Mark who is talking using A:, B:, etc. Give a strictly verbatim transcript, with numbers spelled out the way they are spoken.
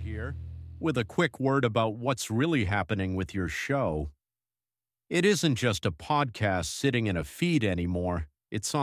A: here with a quick word about what's really happening with your show. It isn't just a podcast sitting in a feed anymore, it's